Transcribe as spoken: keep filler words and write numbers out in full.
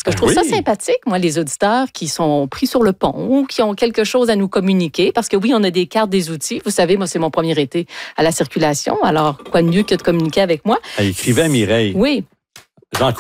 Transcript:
que je trouve oui. ça sympathique, moi, les auditeurs qui sont pris sur le pont ou qui ont quelque chose à nous communiquer. Parce que oui, on a des cartes, des outils. Vous savez, moi, c'est mon premier été à la circulation. Alors, quoi de mieux que de communiquer avec moi? Écrivez à Mireille. Oui. J'en